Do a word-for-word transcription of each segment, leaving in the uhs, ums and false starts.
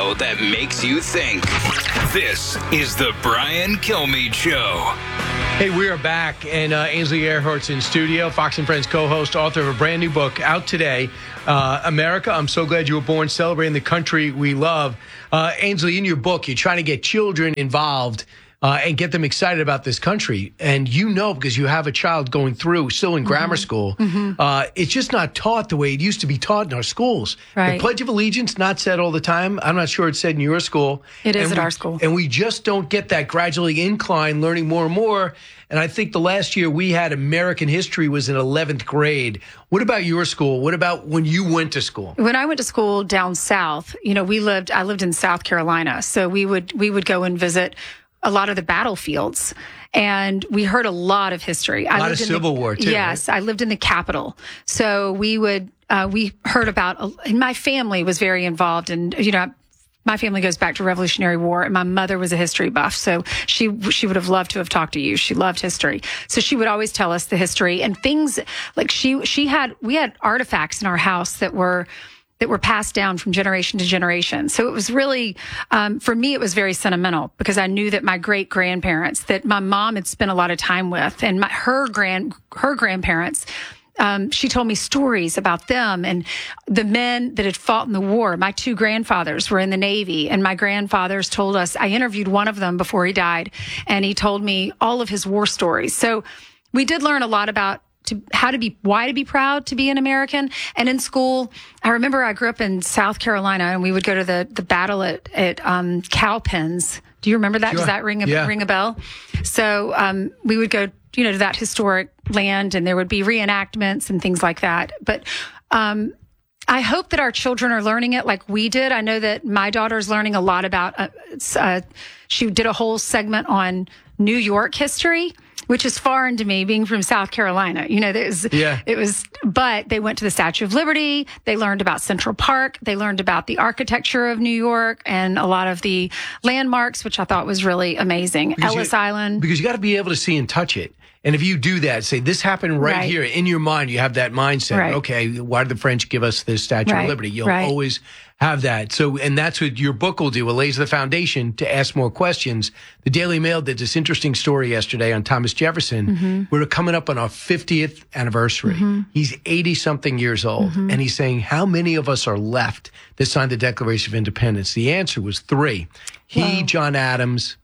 show that makes you think. This is the Brian Kilmeade Show. Hey, we are back, and uh, Ainsley Earhart's in studio, Fox and Friends co-host, author of a brand new book out today, uh, America, I'm So Glad You Were Born, Celebrating the Country We Love. Uh, Ainsley, in your book, you're trying to get children involved uh, and get them excited about this country. And you know, because you have a child going through, still in mm-hmm. grammar school, mm-hmm. uh, it's just not taught the way it used to be taught in our schools. Right. The Pledge of Allegiance, not said all the time. I'm not sure it's said in your school. It is and at we, our school. And we just don't get that gradually incline, learning more and more. And I think the last year we had American history was in eleventh grade. What about your school? What about when you went to school? When I went to school down south, you know, we lived, I lived in South Carolina. So we would, we would go and visit a lot of the battlefields, and we heard a lot of history. A I lot lived of in Civil the, War, too. Yes, right? I lived in the Capitol. So we would, uh, we heard about, and my family was very involved, and, you know, my family goes back to Revolutionary War, and my mother was a history buff. So she, she would have loved to have talked to you. She loved history. So she would always tell us the history and things like she, she had, we had artifacts in our house that were, that were passed down from generation to generation. So it was really, um, for me, it was very sentimental because I knew that my great grandparents, that my mom had spent a lot of time with, and my, her grand, her grandparents, um, she told me stories about them and the men that had fought in the war. My two grandfathers were in the Navy, and my grandfathers told us, I interviewed one of them before he died, and he told me all of his war stories. So we did learn a lot about to how to be, why to be proud to be an American. And in school, I remember I grew up in South Carolina, and we would go to the, the battle at, at, um, Cowpens. Do you remember that? Sure. Does that ring a, yeah. ring a bell? So, um, we would go, you know, to that historic land, and there would be reenactments and things like that. But, um, I hope that our children are learning it like we did. I know that my daughter's learning a lot about, uh, uh she did a whole segment on New York history, which is foreign to me, being from South Carolina. You know, there's, yeah. it was, but they went to the Statue of Liberty. They learned about Central Park. They learned about the architecture of New York and a lot of the landmarks, which I thought was really amazing. Because Ellis you, Island. Because you got to be able to see and touch it. And if you do that, say, this happened right, right. here in your mind, you have that mindset. Right. Okay, why did the French give us this Statue right. of Liberty? You'll right. always have that. So, and that's what your book will do. It lays the foundation to ask more questions. The Daily Mail did this interesting story yesterday on Thomas Jefferson. Mm-hmm. We're coming up on our fiftieth anniversary. Mm-hmm. He's eighty something years old. Mm-hmm. And he's saying, how many of us are left that signed the Declaration of Independence? The answer was three. He, wow. John Adams,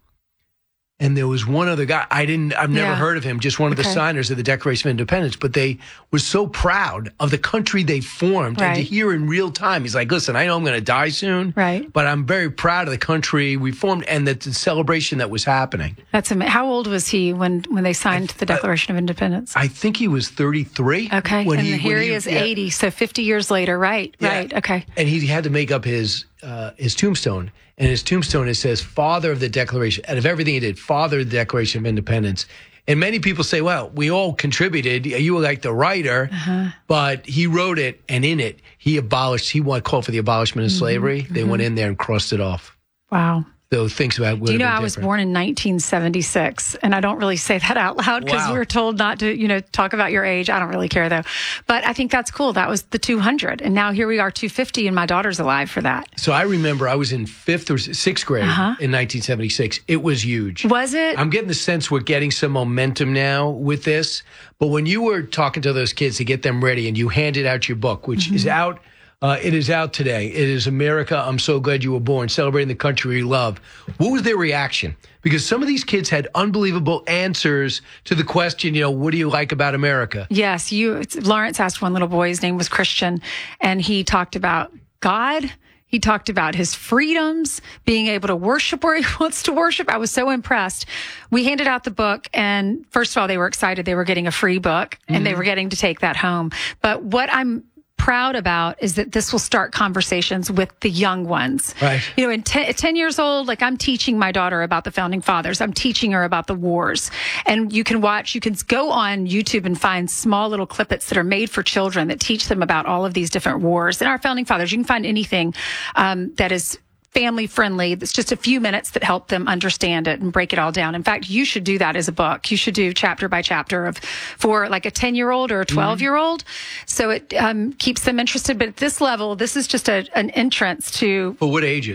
and there was one other guy. I didn't, I've never yeah. heard of him, just one of the okay. signers of the Declaration of Independence. But they were so proud of the country they formed. Right. And to hear in real time, he's like, listen, I know I'm going to die soon, right. but I'm very proud of the country we formed and the, the celebration that was happening. That's amazing. How old was he when, when they signed the Declaration uh, of Independence? I think he was thirty-three. Okay. When and he, here when he, he is yeah. eighty. So fifty years later. Right. Yeah. Right. Okay. And he had to make up his, uh, his tombstone. And his tombstone, it says, father of the Declaration, out of everything he did, father of the Declaration of Independence. And many people say, well, we all contributed. You were like the writer, uh-huh. but he wrote it, and in it, he abolished, he wanted called for the abolishment of mm-hmm. slavery. They mm-hmm. went in there and crossed it off. Wow. So thinks about it. Do you know I different. was born in nineteen seventy-six, and I don't really say that out loud because wow. we were told not to, you know, talk about your age. I don't really care though, but I think that's cool. That was the two hundred, and now here we are, two fifty, and my daughter's alive for that. So I remember I was in fifth or sixth grade uh-huh. in nineteen seventy-six. It was huge. Was it? I'm getting the sense we're getting some momentum now with this. But when you were talking to those kids to get them ready, and you handed out your book, which mm-hmm. is out. Uh, it is out today. It is America, I'm So Glad You Were Born, Celebrating the Country We Love. What was their reaction? Because some of these kids had unbelievable answers to the question, you know, what do you like about America? Yes, you. Lawrence asked one little boy, his name was Christian, and he talked about God. He talked about his freedoms, being able to worship where he wants to worship. I was so impressed. We handed out the book, and first of all, they were excited. They were getting a free book, and mm-hmm. they were getting to take that home. But what I'm proud about is that this will start conversations with the young ones. Right. You know, in ten, at ten years old, like I'm teaching my daughter about the founding fathers. I'm teaching her about the wars. And you can watch, you can go on YouTube and find small little clippets that are made for children that teach them about all of these different wars. And our founding fathers, you can find anything um, that is family friendly. It's just a few minutes that help them understand it and break it all down. In fact, you should do that as a book. You should do chapter by chapter of for like a ten year old or a twelve year old. Mm-hmm. So it um, keeps them interested. But at this level, this is just a, an entrance to. For what ages?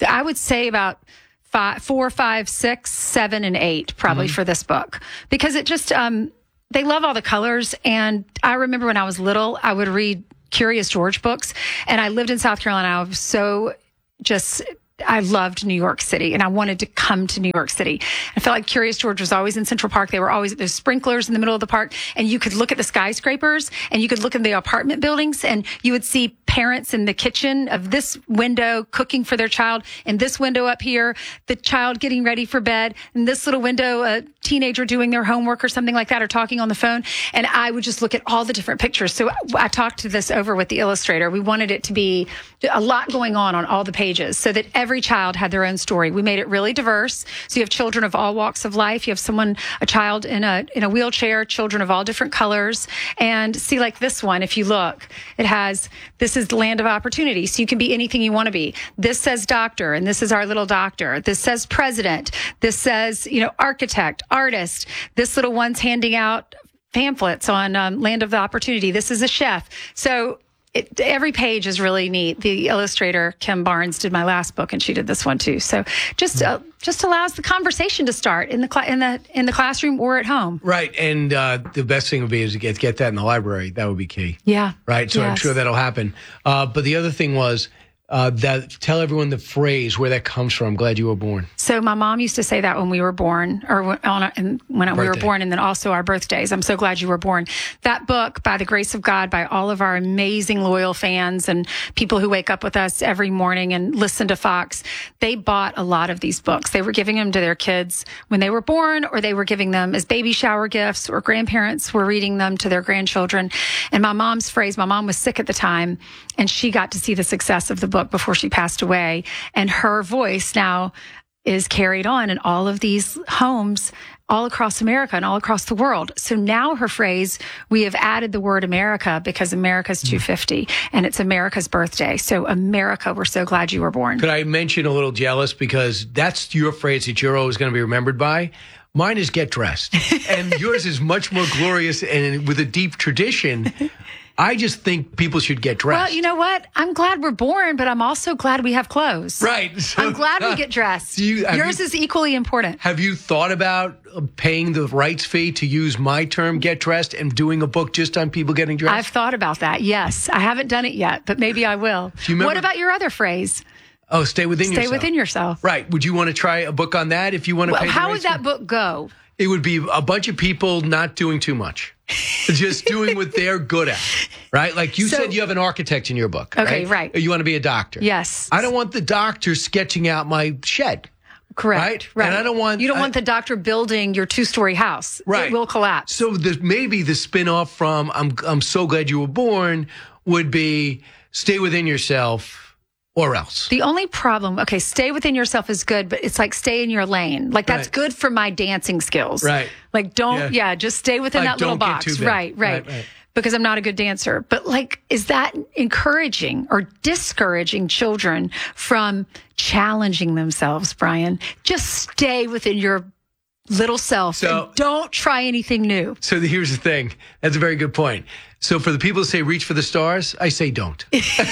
I would say about five, four, five, six, seven, and eight probably mm-hmm. for this book, because it just um, they love all the colors. And I remember when I was little, I would read Curious George books, and I lived in South Carolina. I was so just. I loved New York City, and I wanted to come to New York City. I felt like Curious George was always in Central Park. They were always, there's sprinklers in the middle of the park, and you could look at the skyscrapers, and you could look in the apartment buildings, and you would see parents in the kitchen of this window cooking for their child, and this window up here, the child getting ready for bed, and this little window, a teenager doing their homework or something like that, or talking on the phone. And I would just look at all the different pictures. So I talked to this over with the illustrator. We wanted it to be a lot going on on all the pages so that every child had their own story. We made it really diverse. So you have children of all walks of life. You have someone, a child in a in a wheelchair, children of all different colors. And see, like this one, if you look, it has, this is the land of opportunity. So you can be anything you want to be. This says doctor, and this is our little doctor. This says president. This says, you know, architect, artist. This little one's handing out pamphlets on um, land of the opportunity. This is a chef. So It, every page is really neat. The illustrator, Kim Barnes, did my last book, and she did this one too. So just uh, just allows the conversation to start in the cl- in the in the classroom or at home. Right, and uh, the best thing would be is to get get that in the library. That would be key. Yeah. Right. So yes. I'm sure that'll happen. Uh, but the other thing was. Uh, that tell everyone the phrase where that comes from. Glad you were born. So my mom used to say that when we were born, or when, on our, and when Birthday. we were born, and then also our birthdays. I'm so glad you were born. That book, by the grace of God, by all of our amazing loyal fans and people who wake up with us every morning and listen to Fox, they bought a lot of these books. They were giving them to their kids when they were born, or they were giving them as baby shower gifts, or grandparents were reading them to their grandchildren. And my mom's phrase, my mom was sick at the time, and she got to see the success of the book before she passed away. And her voice now is carried on in all of these homes all across America and all across the world. So now her phrase, we have added the word America because America's two fifty and it's America's birthday. So America, we're so glad you were born. Could I mention a little jealous, because that's your phrase that you're always going to be remembered by. Mine is get dressed. And yours is much more glorious and with a deep tradition. I just think people should get dressed. Well, you know what? I'm glad we're born, but I'm also glad we have clothes. Right. So, I'm glad we get dressed. You, Yours you, is equally important. Have you thought about paying the rights fee to use my term, get dressed, and doing a book just on people getting dressed? I've thought about that, yes. I haven't done it yet, but maybe I will. Do you remember, what about your other phrase? Oh, stay within stay yourself. Stay within yourself. Right. Would you want to try a book on that if you want to well, pay the how rights would that fee? book go? It would be a bunch of people not doing too much. Just doing what they're good at, right? Like you so, said, you have an architect in your book, okay, right? right. Or you want to be a doctor. Yes. I don't want the doctor sketching out my shed. Correct. Right? Right. And I don't want... You don't I, want the doctor building your two-story house. Right. It will collapse. So the, maybe the spin-off from I'm, I'm so glad you were born would be stay within yourself or else. The only problem, okay, stay within yourself is good, but it's like stay in your lane. Like that's right. good for my dancing skills. Right. Like don't, yeah, yeah just stay within like, that little box. Right, right, right, right. Because I'm not a good dancer. But like, is that encouraging or discouraging children from challenging themselves, Brian? Just stay within your little self so, and don't try anything new. So here's the thing. That's a very good point. So for the people who say reach for the stars, I say don't.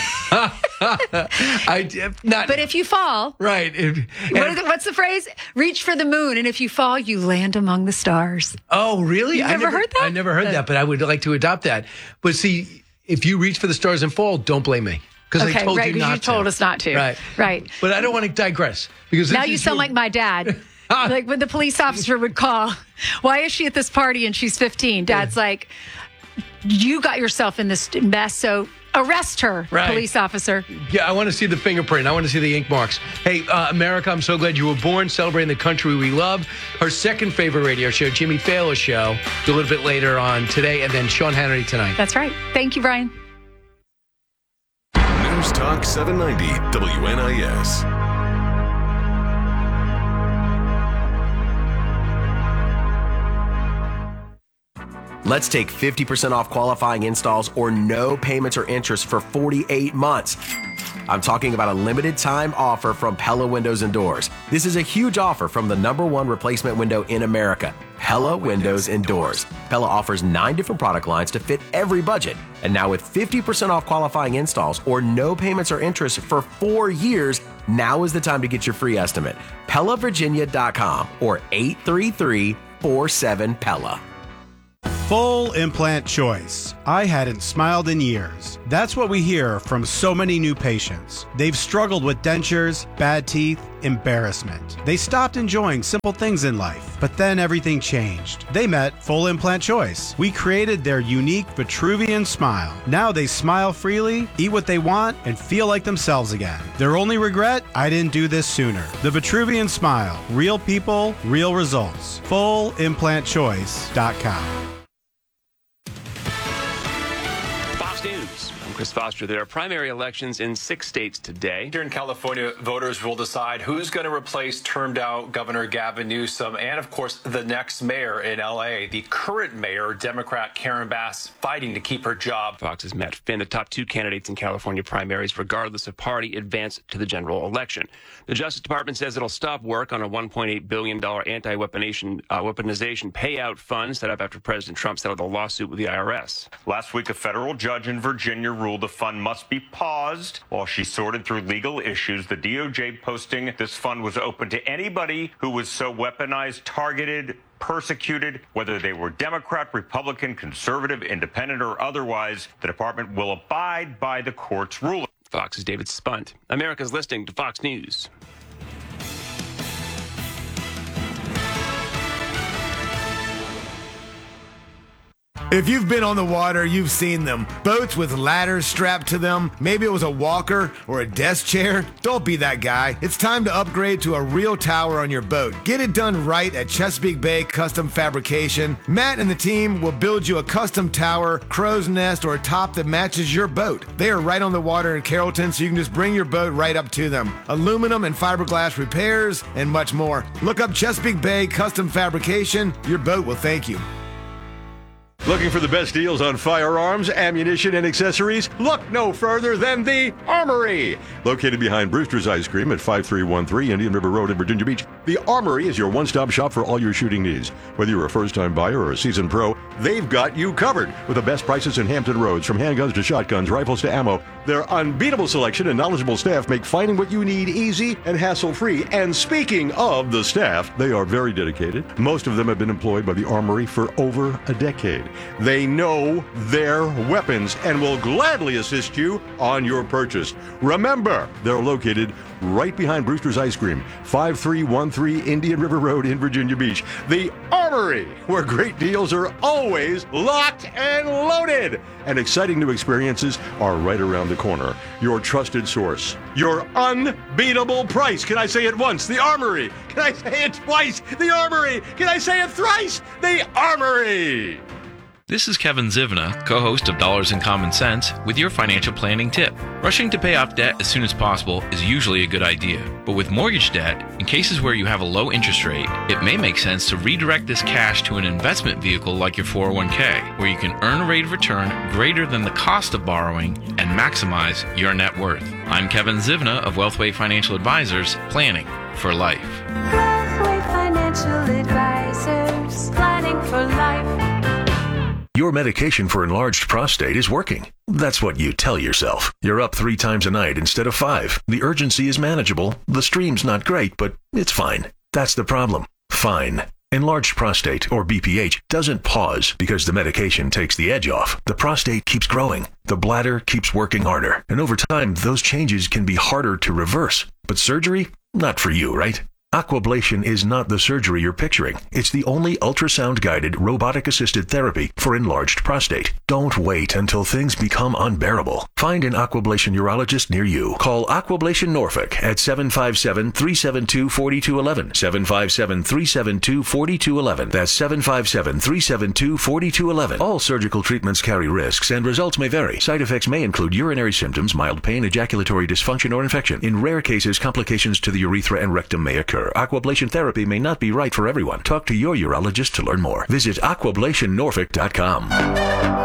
I, not, but if you fall, right? If, what is it, what's the phrase? Reach for the moon, and if you fall, you land among the stars. Oh, really? You I never, never heard that? I never heard that, but I would like to adopt that. But see, if you reach for the stars and fall, don't blame me because okay, I told right, you not not you to. told us not to. Right, right. But I don't want to digress because now this you is sound your... like my dad. Like when the police officer would call, why is she at this party and she's fifteen? Dad's yeah. like, you got yourself in this mess, so arrest her, right. police officer. Yeah, I want to see the fingerprint. I want to see the ink marks. Hey, uh, America, I'm so glad you were born, celebrating the country we love. Her second favorite radio show, Jimmy Fallon Show, a little bit later on today, and then Sean Hannity tonight. That's right. Thank you, Brian. News Talk seven ninety W N I S. Let's take fifty percent off qualifying installs or no payments or interest for forty-eight months. I'm talking about a limited time offer from Pella Windows and Doors. This is a huge offer from the number one replacement window in America. Pella Windows and Doors. Pella offers nine different product lines to fit every budget. And now with fifty percent off qualifying installs or no payments or interest for four years, now is the time to get your free estimate. Pella Virginia dot com or eight three three, four seven, Pella. Full implant choice. I hadn't smiled in years. That's what we hear from so many new patients. They've struggled with dentures, bad teeth, embarrassment. They stopped enjoying simple things in life, but then everything changed. They met Full Implant Choice. We created their unique Vitruvian smile. Now they smile freely, eat what they want, and feel like themselves again. Their only regret? I didn't do this sooner. The Vitruvian Smile. Real people, real results. full implant choice dot com. News. I'm Chris Foster. There are primary elections in six states today. Here in California, voters will decide who's going to replace termed-out Governor Gavin Newsom and, of course, the next mayor in L A. The current mayor, Democrat Karen Bass, fighting to keep her job. Fox's Matt Finn. The top two candidates in California primaries, regardless of party, advance to the general election. The Justice Department says it'll stop work on a one point eight billion dollars anti-weaponization uh, weaponization payout fund set up after President Trump settled a lawsuit with the I R S. Last week, a federal judge in Virginia ruled the fund must be paused while she sorted through legal issues. The D O J posting this fund was open to anybody who was so weaponized, targeted, persecuted, whether they were Democrat, Republican, conservative, independent, or otherwise. The department will abide by the court's ruling. Fox's David Spunt. America's listening to Fox News. If you've been on the water, you've seen them. Boats with ladders strapped to them. Maybe it was a walker or a desk chair. Don't be that guy. It's time to upgrade to a real tower on your boat. Get it done right at Chesapeake Bay Custom Fabrication. Matt and the team will build you a custom tower, crow's nest, or a top that matches your boat. They are right on the water in Carrollton, so you can just bring your boat right up to them. Aluminum and fiberglass repairs, and much more. Look up Chesapeake Bay Custom Fabrication. Your boat will thank you. Looking for the best deals on firearms, ammunition, and accessories? Look no further than the Armory! Located behind Brewster's Ice Cream at five three one three Indian River Road in Virginia Beach, the Armory is your one-stop shop for all your shooting needs. Whether you're a first-time buyer or a seasoned pro, they've got you covered with the best prices in Hampton Roads, from handguns to shotguns, rifles to ammo. Their unbeatable selection and knowledgeable staff make finding what you need easy and hassle-free. And speaking of the staff, they are very dedicated. Most of them have been employed by the Armory for over a decade. They know their weapons and will gladly assist you on your purchase. Remember, they're located right behind Brewster's Ice Cream, five three one three Indian River Road in Virginia Beach. The Armory, where great deals are always locked and loaded. And exciting new experiences are right around the corner. Your trusted source. Your unbeatable price. Can I say it once? The Armory. Can I say it twice? The Armory. Can I say it thrice? The Armory. This is Kevin Zivna, co-host of Dollars and Common Sense, with your financial planning tip. Rushing to pay off debt as soon as possible is usually a good idea. But with mortgage debt, in cases where you have a low interest rate, it may make sense to redirect this cash to an investment vehicle like your four oh one k, where you can earn a rate of return greater than the cost of borrowing and maximize your net worth. I'm Kevin Zivna of Wealthway Financial Advisors, planning for life. Wealthway Financial Advisors, planning for life. Your medication for enlarged prostate is working. That's what you tell yourself. You're up three times a night instead of five. The urgency is manageable. The stream's not great, but it's fine. That's the problem. Fine. Enlarged prostate, or B P H, doesn't pause because the medication takes the edge off. The prostate keeps growing. The bladder keeps working harder. And over time, those changes can be harder to reverse. But surgery? Not for you, right? Aquablation is not the surgery you're picturing. It's the only ultrasound-guided, robotic-assisted therapy for enlarged prostate. Don't wait until things become unbearable. Find an Aquablation urologist near you. Call Aquablation Norfolk at seven five seven, three seven two, four two one one. seven five seven, three seven two, four two one one. That's seven five seven, three seven two, four two one one. All surgical treatments carry risks, and results may vary. Side effects may include urinary symptoms, mild pain, ejaculatory dysfunction, or infection. In rare cases, complications to the urethra and rectum may occur. Aquablation therapy may not be right for everyone. Talk to your urologist to learn more. Visit aquablation norfolk dot com.